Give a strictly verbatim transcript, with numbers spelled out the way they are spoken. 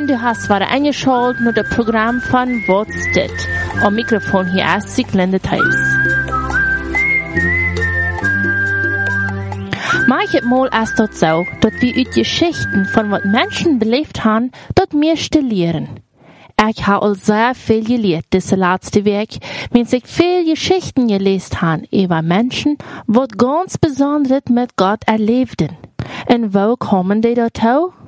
En du hast wieder eingeschaltet nur das Programm von What's Dit? Am Mikrofon hier ist Sieglinde Theis. Manchmal ist das so, dass wir uit Geschichten von was Menschen belebt haben, das meiste lernen. Ich habe al sehr viel gelernt diese letzte Woche, wenn ich viel Geschichten gelesen habe über Menschen, die ganz Besonderes mit Gott erlebten. Und wo kommen die dazu?